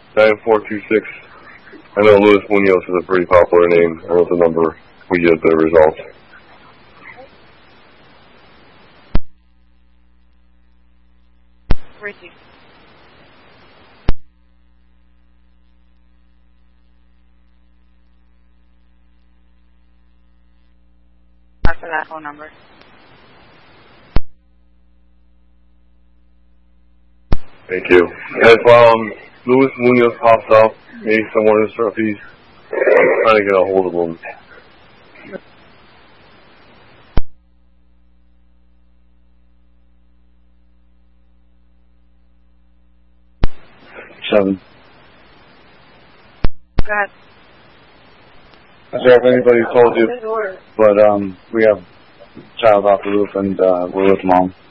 9426. I know Luis Munoz is a pretty popular name. I wrote the number. We get the results. Richie. After that phone number. Thank you. If Luis Munoz pops up, maybe someone is if he's trying to get a hold of him. Seven. Go ahead. I'm sorry if anybody told you, but we have a child off the roof and we're with mom.